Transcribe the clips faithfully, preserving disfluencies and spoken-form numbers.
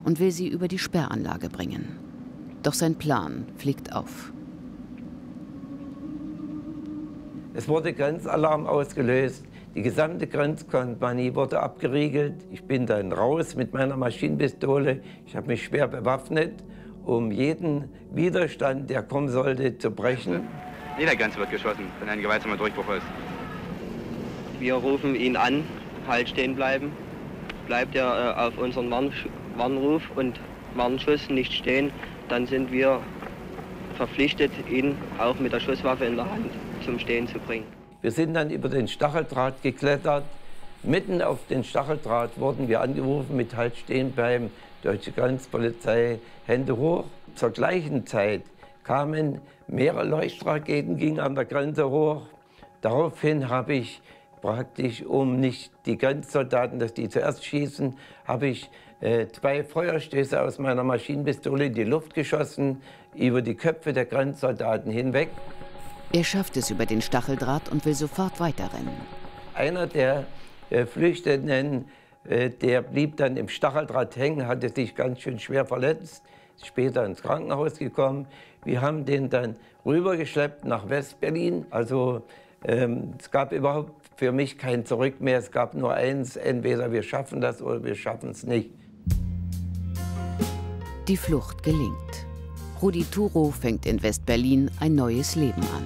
und will sie über die Sperranlage bringen. Doch sein Plan fliegt auf. Es wurde Grenzalarm ausgelöst. Die gesamte Grenzkompanie wurde abgeriegelt. Ich bin dann raus mit meiner Maschinenpistole. Ich habe mich schwer bewaffnet, um jeden Widerstand, der kommen sollte, zu brechen. Jeder Grenze wird geschossen, wenn ein gewaltsamer Durchbruch ist. Wir rufen ihn an, halt stehen bleiben. Bleibt er äh, auf unseren Warn Warnruf und Warnschuss nicht stehen, dann sind wir verpflichtet, ihn auch mit der Schusswaffe in der Hand zum Stehen zu bringen. Wir sind dann über den Stacheldraht geklettert. Mitten auf den Stacheldraht wurden wir angerufen mit Halt stehen bleiben, Deutsche Grenzpolizei, Hände hoch. Zur gleichen Zeit kamen mehrere Leuchtraketen, gingen an der Grenze hoch. Daraufhin habe ich praktisch, um nicht die Grenzsoldaten, dass die zuerst schießen, habe ich äh, zwei Feuerstöße aus meiner Maschinenpistole in die Luft geschossen, über die Köpfe der Grenzsoldaten hinweg. Er schafft es über den Stacheldraht und will sofort weiterrennen. Einer der äh, Flüchtenden, äh, der blieb dann im Stacheldraht hängen, hatte sich ganz schön schwer verletzt, ist später ins Krankenhaus gekommen. Wir haben den dann rübergeschleppt nach West-Berlin. Also ähm, es gab überhaupt für mich kein Zurück mehr. Es gab nur eins, entweder wir schaffen das oder wir schaffen es nicht. Die Flucht gelingt. Rudi Thurow fängt in West-Berlin ein neues Leben an.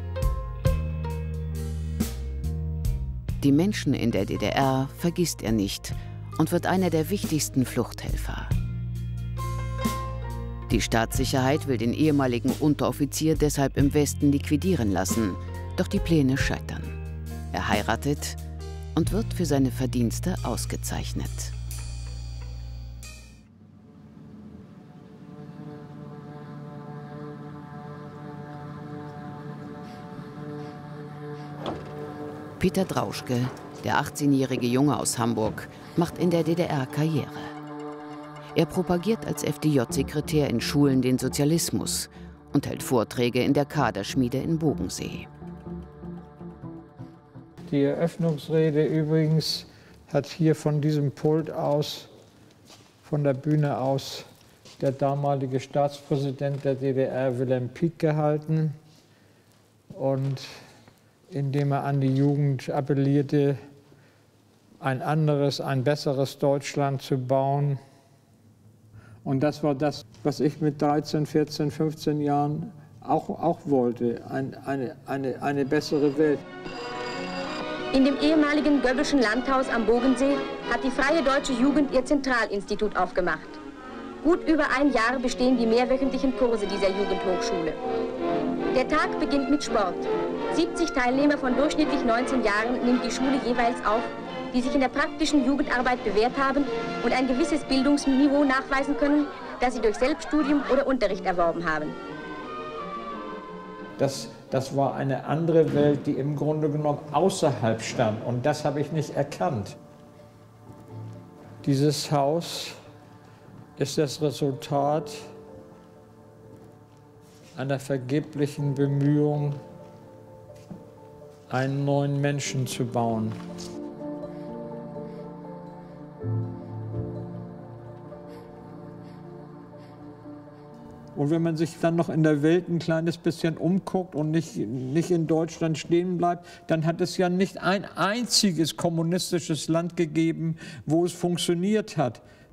Die Menschen in der D D R vergisst er nicht und wird einer der wichtigsten Fluchthelfer. Die Staatssicherheit will den ehemaligen Unteroffizier deshalb im Westen liquidieren lassen, doch die Pläne scheitern. Er heiratet und wird für seine Verdienste ausgezeichnet. Peter Drauschke, der achtzehnjährige Junge aus Hamburg, macht in der D D R Karriere. Er propagiert als F D J-Sekretär in Schulen den Sozialismus und hält Vorträge in der Kaderschmiede in Bogensee. Die Eröffnungsrede übrigens hat hier von diesem Pult aus, von der Bühne aus, der damalige Staatspräsident der D D R, Wilhelm Pieck, gehalten. Und indem er an die Jugend appellierte, ein anderes, ein besseres Deutschland zu bauen. Und das war das, was ich mit dreizehn, vierzehn, fünfzehn Jahren auch, auch wollte, ein, eine, eine, eine bessere Welt. In dem ehemaligen Goebbelschen Landhaus am Bogensee hat die Freie Deutsche Jugend ihr Zentralinstitut aufgemacht. Gut über ein Jahr bestehen die mehrwöchentlichen Kurse dieser Jugendhochschule. Der Tag beginnt mit Sport. siebzig Teilnehmer von durchschnittlich neunzehn Jahren nimmt die Schule jeweils auf, die sich in der praktischen Jugendarbeit bewährt haben und ein gewisses Bildungsniveau nachweisen können, das sie durch Selbststudium oder Unterricht erworben haben. Das, das war eine andere Welt, die im Grunde genommen außerhalb stand, und das habe ich nicht erkannt. Dieses Haus ist das Resultat einer vergeblichen Bemühung, einen neuen Menschen zu bauen. Und wenn man sich dann noch in der Welt ein kleines bisschen umguckt und nicht, nicht in Deutschland stehen bleibt, dann hat es ja nicht ein einziges kommunistisches Land gegeben, wo es funktioniert hat.